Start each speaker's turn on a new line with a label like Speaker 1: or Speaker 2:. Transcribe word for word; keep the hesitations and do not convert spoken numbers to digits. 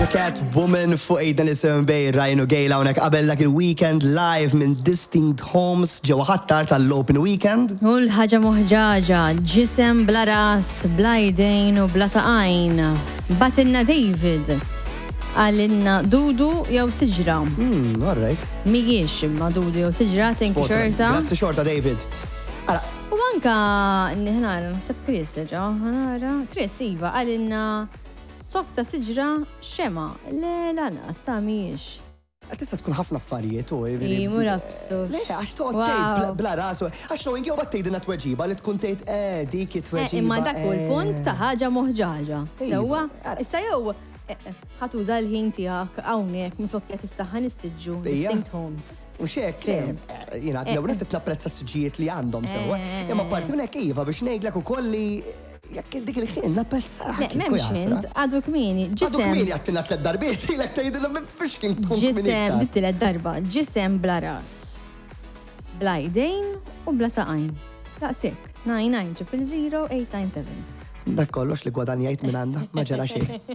Speaker 1: Doja Cat, Woman, fuq ejda nisim bej Ryan u Gejla unek qabel dak il-weekend live minn Distinct Homes ġewwa ħattar tal-Open Weekend.
Speaker 2: U l-ħaġa moħġaġa, ġisem bla ras, bla jdejn u bla saqajn. Batilna David, għalinna Dudu jew Siġra.
Speaker 1: Hmm, all right.
Speaker 2: Mijiex imma Dudu jew Siġra, thank you xorta.
Speaker 1: Grazzi xorta, David. Ara,
Speaker 2: U anka, ħnara, nasab Chris, ġa, ħnara, Chris, Iva, għalinna Sokta Siġra xema, le lana, sa miex.
Speaker 1: tista' tkun ħafna affarijiet u.
Speaker 2: I, mur absurd.
Speaker 1: Le, għax toqgħod tgħid bla rasu. Għax no injew tgħidilna tweġiba li tkun tgħid eh dik it-tweġiba.
Speaker 2: Imma dak hu l-punt ta' ħaġa moħġaġa. Sewwa, issa jew ħatuża l-ħin tiegħek hawnhekk minflok qed issaħħan istiġġu Distinct Homes.
Speaker 1: U xek, jiena l-ewwel qed napprezza s-siġġijiet li għandhom sewwa. Imma parti minn hekk iva biex ngħidlek ukoll li jekk dik il-ħin napprezza.
Speaker 2: Le, m'hemmx int, għadu kmini, ġisem.
Speaker 1: Għadu kmini għattina tliet darbiet, ilek tgħidilhom fiex kien tkun kmini.
Speaker 2: Ġisem, dit tliet darba, ġisem bla ras. Bla jdejn u bla saqajn. Daqshekk, nine nine triple zero eight nine seven.
Speaker 1: Dak kollox li gwadanjajt minn għandha, ma ġara xejn.